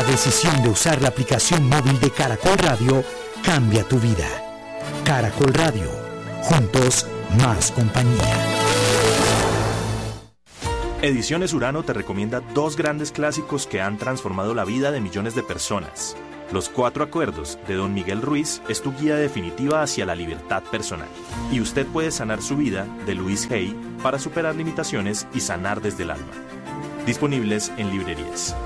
decisión de usar la aplicación móvil de Caracol Radio cambia tu vida. Caracol Radio, juntos más compañía. Ediciones Urano te recomienda dos grandes clásicos que han transformado la vida de millones de personas. Los 4 acuerdos de Don Miguel Ruiz es tu guía definitiva hacia la libertad personal. Y Usted puede sanar su vida, de Luis Hay, para superar limitaciones y sanar desde el alma. Disponibles en librerías.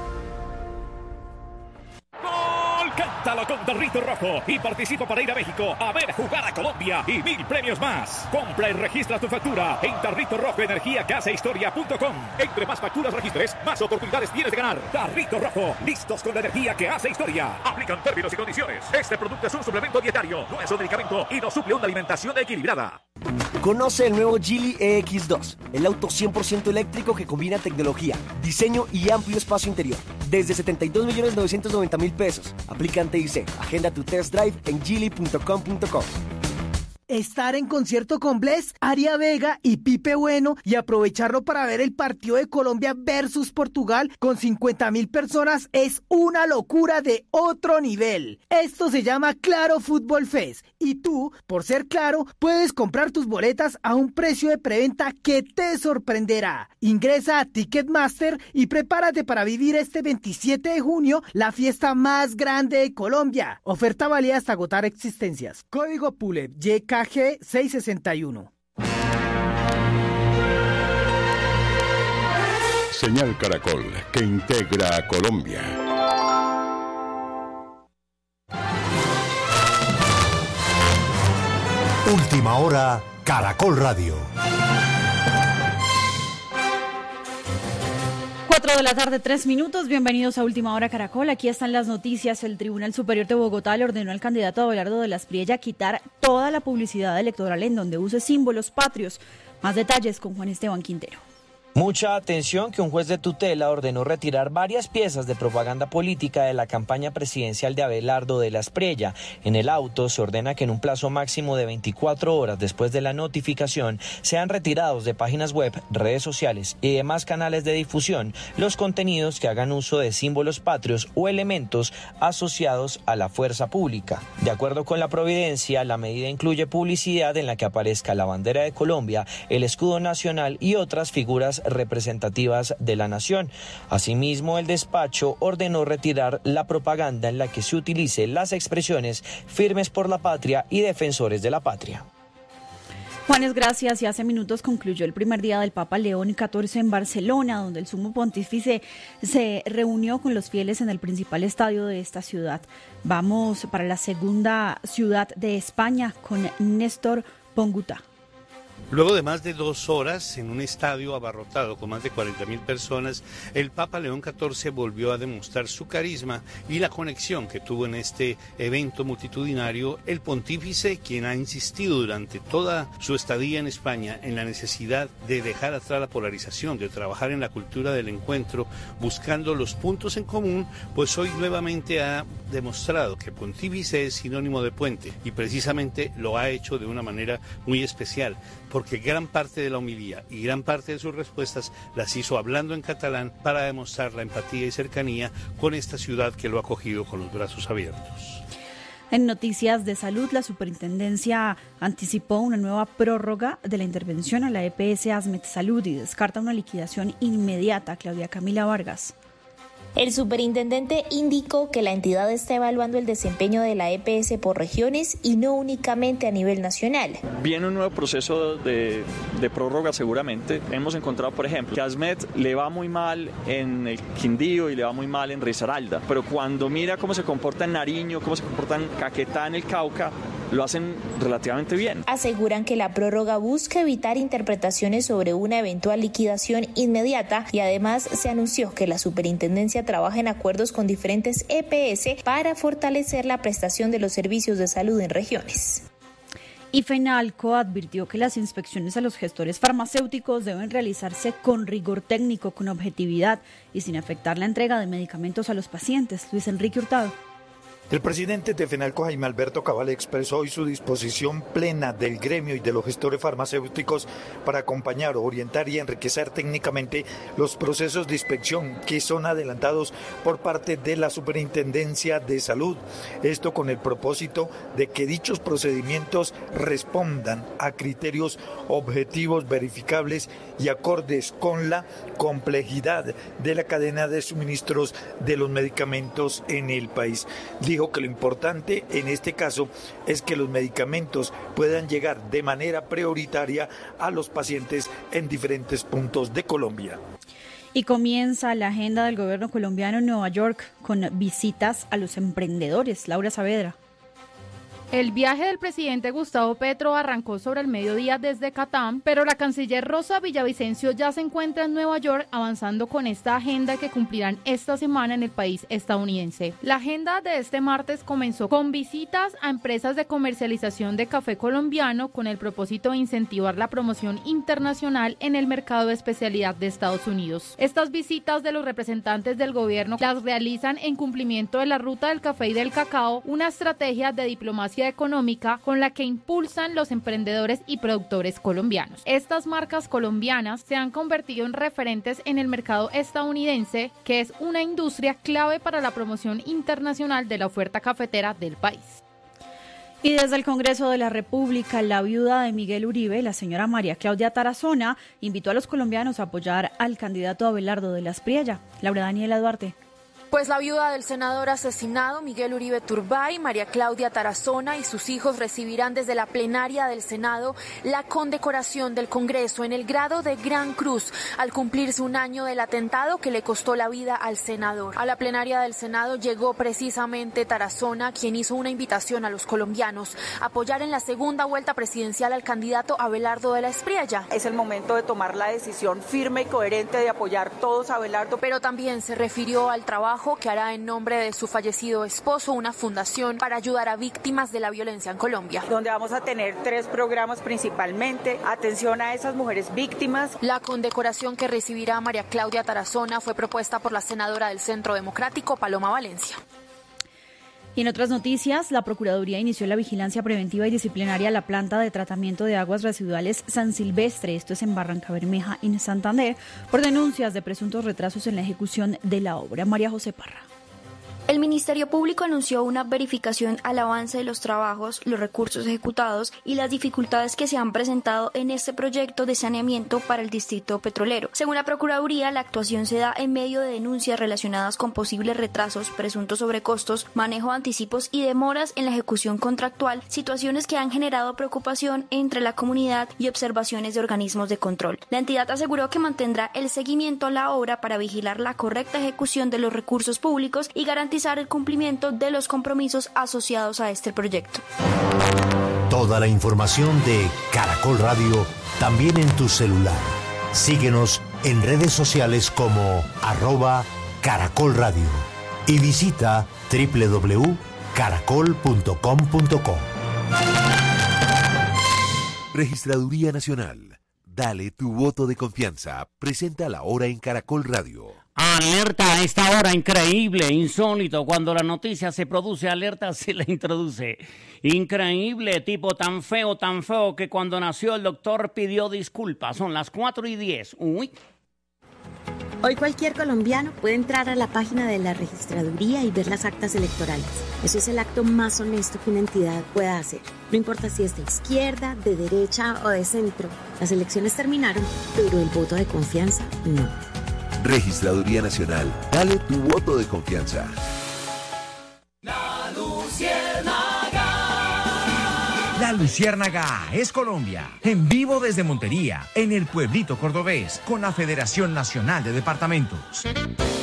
Cántalo con Tarrito Rojo y participa para ir a México a ver jugar a Colombia y 1000 premios más. Compra y registra tu factura en Tarrito Rojo Energía que hace historia.com. Entre más facturas registres, más oportunidades tienes de ganar. Tarrito Rojo, listos con la energía que hace historia. Aplican términos y condiciones. Este producto es un suplemento dietario, no es un medicamento y no suple una alimentación equilibrada. Conoce el nuevo Geely EX2, el auto 100% eléctrico que combina tecnología, diseño y amplio espacio interior. Desde 72.990.000 pesos. Aplican TIC. Agenda tu test drive en geely.com.co. Estar en concierto con Bless, Aria Vega y Pipe Bueno y aprovecharlo para ver el partido de Colombia versus Portugal con 50.000 personas es una locura de otro nivel. Esto se llama Claro Fútbol Fest y tú, por ser Claro, puedes comprar tus boletas a un precio de preventa que te sorprenderá. Ingresa a Ticketmaster y prepárate para vivir este 27 de junio la fiesta más grande de Colombia. Oferta válida hasta agotar existencias. Código PULEP YK G661. Señal Caracol, que integra a Colombia. Última hora, Caracol Radio. 4 de la tarde, 3 minutos. Bienvenidos a Última Hora Caracol. Aquí están las noticias. El Tribunal Superior de Bogotá le ordenó al candidato Abelardo de la Espriella quitar toda la publicidad electoral en donde use símbolos patrios. Más detalles con Juan Esteban Quintero. Mucha atención que un juez de tutela ordenó retirar varias piezas de propaganda política de la campaña presidencial de Abelardo de la Espriella. En el auto se ordena que en un plazo máximo de 24 horas después de la notificación sean retirados de páginas web, redes sociales y demás canales de difusión los contenidos que hagan uso de símbolos patrios o elementos asociados a la fuerza pública. De acuerdo con la providencia, la medida incluye publicidad en la que aparezca la bandera de Colombia, el escudo nacional y otras figuras representativas de la nación. Asimismo, el despacho ordenó retirar la propaganda en la que se utilice las expresiones firmes por la patria y defensores de la patria. Juanes, gracias. Y hace minutos concluyó el primer día del Papa León XIV en Barcelona, donde el sumo pontífice se reunió con los fieles en el principal estadio de esta ciudad. Vamos para la segunda ciudad de España con Néstor Ponguta. Luego de más de 2 horas en un estadio abarrotado con más de 40.000 personas, el Papa León XIV volvió a demostrar su carisma y la conexión que tuvo en este evento multitudinario el pontífice, quien ha insistido durante toda su estadía en España en la necesidad de dejar atrás la polarización, de trabajar en la cultura del encuentro, buscando los puntos en común, pues hoy nuevamente ha demostrado que pontífice es sinónimo de puente y precisamente lo ha hecho de una manera muy especial, porque gran parte de la homilía y gran parte de sus respuestas las hizo hablando en catalán para demostrar la empatía y cercanía con esta ciudad que lo ha acogido con los brazos abiertos. En noticias de salud, la superintendencia anticipó una nueva prórroga de la intervención a la EPS Asmed Salud y descarta una liquidación inmediata. Claudia Camila Vargas. El superintendente indicó que la entidad está evaluando el desempeño de la EPS por regiones y no únicamente a nivel nacional. Viene un nuevo proceso de prórroga seguramente. Hemos encontrado, por ejemplo, que a ASMED le va muy mal en el Quindío y le va muy mal en Risaralda, pero cuando mira cómo se comporta en Nariño, cómo se comporta en Caquetá, en el Cauca, lo hacen relativamente bien. Aseguran que la prórroga busca evitar interpretaciones sobre una eventual liquidación inmediata y además se anunció que la superintendencia trabaja en acuerdos con diferentes EPS para fortalecer la prestación de los servicios de salud en regiones. Y FENALCO advirtió que las inspecciones a los gestores farmacéuticos deben realizarse con rigor técnico, con objetividad y sin afectar la entrega de medicamentos a los pacientes. Luis Enrique Hurtado. El presidente de FENALCO, Jaime Alberto Cabal, expresó hoy su disposición plena del gremio y de los gestores farmacéuticos para acompañar, orientar y enriquecer técnicamente los procesos de inspección que son adelantados por parte de la Superintendencia de Salud. Esto con el propósito de que dichos procedimientos respondan a criterios objetivos, verificables y acordes con la complejidad de la cadena de suministros de los medicamentos en el país. Dijo que lo importante en este caso es que los medicamentos puedan llegar de manera prioritaria a los pacientes en diferentes puntos de Colombia. Y comienza la agenda del gobierno colombiano en Nueva York con visitas a los emprendedores. Laura Saavedra. El viaje del presidente Gustavo Petro arrancó sobre el mediodía desde Catam, pero la canciller Rosa Villavicencio ya se encuentra en Nueva York avanzando con esta agenda que cumplirán esta semana en el país estadounidense. La agenda de este martes comenzó con visitas a empresas de comercialización de café colombiano con el propósito de incentivar la promoción internacional en el mercado de especialidad de Estados Unidos. Estas visitas de los representantes del gobierno las realizan en cumplimiento de la Ruta del Café y del Cacao, una estrategia de diplomacia económica con la que impulsan los emprendedores y productores colombianos. Estas marcas colombianas se han convertido en referentes en el mercado estadounidense, que es una industria clave para la promoción internacional de la oferta cafetera del país. Y desde el Congreso de la República, la viuda de Miguel Uribe, la señora María Claudia Tarazona, invitó a los colombianos a apoyar al candidato Abelardo de la Espriella. Laura Daniela Duarte. Pues la viuda del senador asesinado Miguel Uribe Turbay, María Claudia Tarazona y sus hijos recibirán desde la plenaria del Senado la condecoración del Congreso en el grado de Gran Cruz al cumplirse un año del atentado que le costó la vida al senador. A la plenaria del Senado llegó precisamente Tarazona, quien hizo una invitación a los colombianos a apoyar en la segunda vuelta presidencial al candidato Abelardo de la Espriella. Es el momento de tomar la decisión firme y coherente de apoyar todos a Abelardo. Pero también se refirió al trabajo que hará en nombre de su fallecido esposo una fundación para ayudar a víctimas de la violencia en Colombia. Donde vamos a tener 3 programas principalmente, atención a esas mujeres víctimas. La condecoración que recibirá María Claudia Tarazona fue propuesta por la senadora del Centro Democrático, Paloma Valencia. Y en otras noticias, la Procuraduría inició la vigilancia preventiva y disciplinaria a la planta de tratamiento de aguas residuales San Silvestre, esto es en Barrancabermeja, en Santander, por denuncias de presuntos retrasos en la ejecución de la obra. María José Parra. El Ministerio Público anunció una verificación al avance de los trabajos, los recursos ejecutados y las dificultades que se han presentado en este proyecto de saneamiento para el distrito petrolero. Según la Procuraduría, la actuación se da en medio de denuncias relacionadas con posibles retrasos, presuntos sobrecostos, manejo de anticipos y demoras en la ejecución contractual, situaciones que han generado preocupación entre la comunidad y observaciones de organismos de control. La entidad aseguró que mantendrá el seguimiento a la obra para vigilar la correcta ejecución de los recursos públicos y garantizar el cumplimiento de los compromisos asociados a este proyecto. Toda la información de Caracol Radio también en tu celular. Síguenos en redes sociales como @Caracol Radio y visita www.caracol.com.co. Registraduría Nacional. Dale tu voto de confianza. Presenta la hora en Caracol Radio. Alerta a esta hora, increíble, insólito. Cuando la noticia se produce, alerta se la introduce. Increíble, tipo tan feo que cuando nació el doctor pidió disculpas. Son las 4:10. Uy. Hoy cualquier colombiano puede entrar a la página de la registraduría y ver las actas electorales. Eso es el acto más honesto que una entidad pueda hacer. No importa si es de izquierda, de derecha o de centro. Las elecciones terminaron, pero el voto de confianza no. Registraduría Nacional. Dale tu voto de confianza. La Luciérnaga. La Luciérnaga es Colombia. En vivo desde Montería, en el pueblito cordobés, con la Federación Nacional de Departamentos.